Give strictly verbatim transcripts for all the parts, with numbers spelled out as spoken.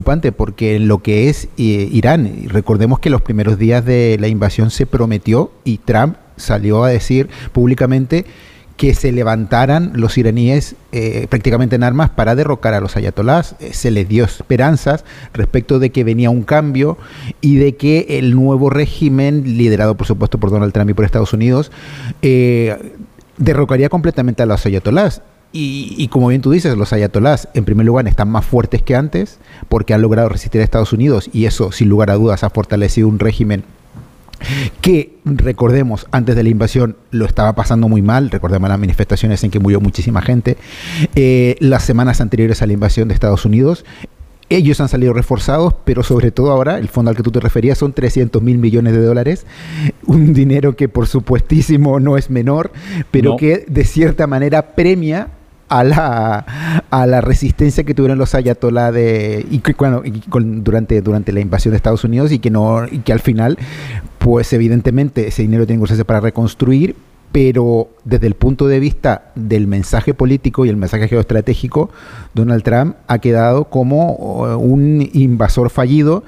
porque en lo que es eh, Irán, recordemos que los primeros días de la invasión se prometió y Trump salió a decir públicamente que se levantaran los iraníes eh, prácticamente en armas para derrocar a los ayatolás. Eh, se les dio esperanzas respecto de que venía un cambio y de que el nuevo régimen, liderado por supuesto por Donald Trump y por Estados Unidos, eh, derrocaría completamente a los ayatolás. Y, y como bien tú dices, los ayatolás en primer lugar están más fuertes que antes porque han logrado resistir a Estados Unidos y eso sin lugar a dudas ha fortalecido un régimen que, recordemos, antes de la invasión lo estaba pasando muy mal. Recordemos las manifestaciones en que murió muchísima gente, eh, las semanas anteriores a la invasión de Estados Unidos. Ellos han salido reforzados, pero sobre todo ahora, el fondo al que tú te referías son trescientos mil millones de dólares, un dinero que por supuestísimo no es menor, pero no. que de cierta manera premia a la, a la resistencia que tuvieron los ayatolá de, y que, bueno, y con, durante, durante la invasión de Estados Unidos y que, no, y que al final, pues evidentemente ese dinero tiene que usarse para reconstruir, pero desde el punto de vista del mensaje político y el mensaje geoestratégico, Donald Trump ha quedado como un invasor fallido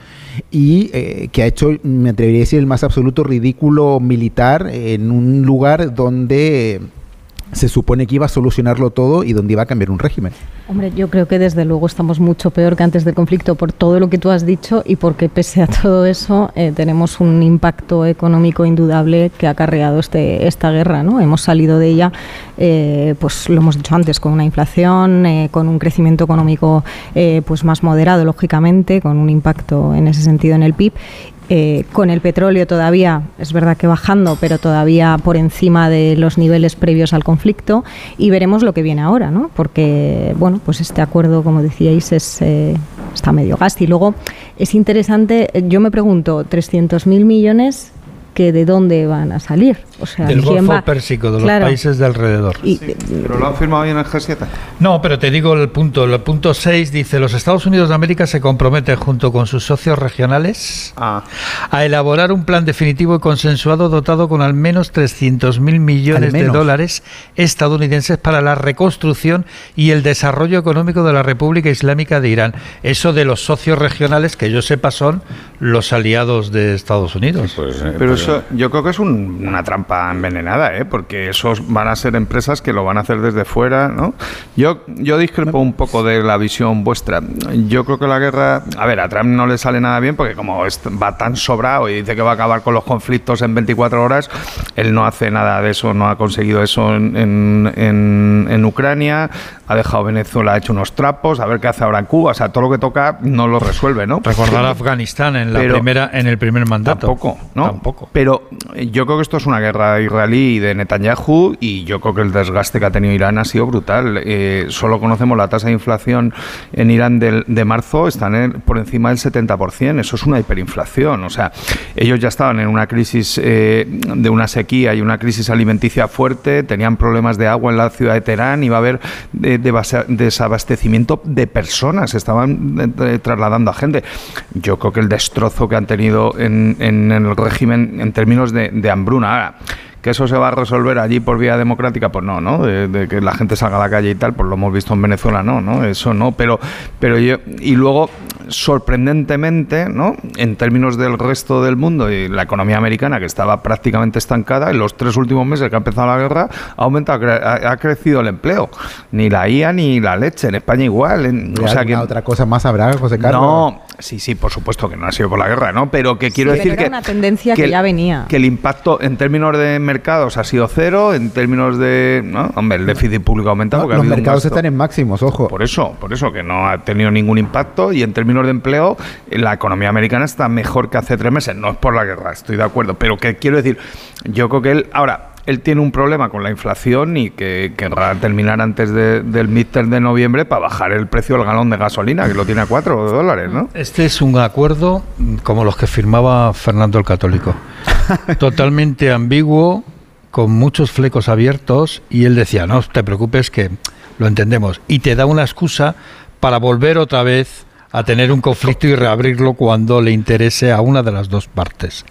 y eh, que ha hecho, me atrevería a decir, el más absoluto ridículo militar en un lugar donde se supone que iba a solucionarlo todo y donde iba a cambiar un régimen. Hombre, yo creo que desde luego estamos mucho peor que antes del conflicto por todo lo que tú has dicho y porque pese a todo eso eh, tenemos un impacto económico indudable que ha acarreado este, esta guerra, ¿no? Hemos salido de ella, eh, pues lo hemos dicho antes, con una inflación, eh, con un crecimiento económico eh, pues más moderado, lógicamente, con un impacto en ese sentido en el P I B. Eh, con el petróleo todavía, es verdad que bajando, pero todavía por encima de los niveles previos al conflicto, y veremos lo que viene ahora, ¿no? Porque, bueno, pues este acuerdo, como decíais, es, eh, está medio gas. Y luego es interesante, yo me pregunto, trescientos mil millones, que ¿de dónde van a salir? O sea, del ¿quién Golfo va? Pérsico, de claro. los países de alrededor. Y, sí, ¿pero lo han firmado bien en el G siete? No, pero te digo el punto. El punto seis dice: los Estados Unidos de América se comprometen junto con sus socios regionales ah. a elaborar un plan definitivo y consensuado dotado con al menos trescientos mil millones de dólares estadounidenses para la reconstrucción y el desarrollo económico de la República Islámica de Irán. Eso de los socios regionales, que yo sepa, son los aliados de Estados Unidos. Pues, eh, pero eso, yo creo que es un, una trampa envenenada, ¿eh? Porque esos van a ser empresas que lo van a hacer desde fuera, ¿no? Yo, yo discrepo un poco de la visión vuestra. Yo creo que la guerra, a ver, a Trump no le sale nada bien porque como va tan sobrado y dice que va a acabar con los conflictos en veinticuatro horas, él no hace nada de eso, no ha conseguido eso en, en, en, en Ucrania, ha dejado Venezuela, ha hecho unos trapos, a ver qué hace ahora en Cuba, o sea, todo lo que toca no lo resuelve, ¿no? Recordar a Afganistán en la pero, primera, en el primer mandato. Tampoco, ¿no? Tampoco. Pero yo creo que esto es una guerra israelí y de Netanyahu y yo creo que el desgaste que ha tenido Irán ha sido brutal. Eh, solo conocemos la tasa de inflación en Irán de, de marzo, están en, por encima del setenta por ciento. Eso es una hiperinflación. O sea, ellos ya estaban en una crisis eh, de una sequía y una crisis alimenticia fuerte, tenían problemas de agua en la ciudad de Teherán, iba a haber de, de base, desabastecimiento de personas, estaban de, de, trasladando a gente. Yo creo que el destrozo que han tenido en, en, en el régimen en términos de, de hambruna. Ahora, ¿que eso se va a resolver allí por vía democrática? Pues no, ¿no? De, de que la gente salga a la calle y tal, pues lo hemos visto en Venezuela, no, ¿no? Eso no, pero, pero yo, y luego, sorprendentemente, ¿no? En términos del resto del mundo y la economía americana, que estaba prácticamente estancada, en los tres últimos meses que ha empezado la guerra, ha aumentado, ha, ha crecido el empleo. Ni la I A ni la leche, en España igual. En, o sea, que otra cosa más habrá, José Carlos. No, sí, sí, por supuesto que no ha sido por la guerra, ¿no? Pero que quiero sí, decir pero era que... una tendencia que, que ya venía. Que el impacto en términos de mercados ha sido cero, en términos de... ¿no? Hombre, el déficit público ha aumentado. No, los mercados están en máximos, ojo. Por eso, por eso, que no ha tenido ningún impacto y en términos de empleo, la economía americana está mejor que hace tres meses. No es por la guerra, estoy de acuerdo, pero que quiero decir, yo creo que él... Ahora, él tiene un problema con la inflación y que querrá terminar antes de, del midterm de noviembre para bajar el precio del galón de gasolina, que lo tiene a cuatro dólares, ¿no? Este es un acuerdo como los que firmaba Fernando el Católico. Totalmente ambiguo, con muchos flecos abiertos, y él decía, no te preocupes que lo entendemos, y te da una excusa para volver otra vez a tener un conflicto y reabrirlo cuando le interese a una de las dos partes.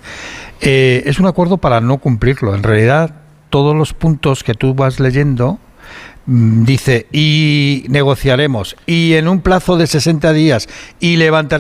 Eh, es un acuerdo para no cumplirlo. En realidad, todos los puntos que tú vas leyendo, mmm, dice, y negociaremos, y en un plazo de sesenta días, y levantar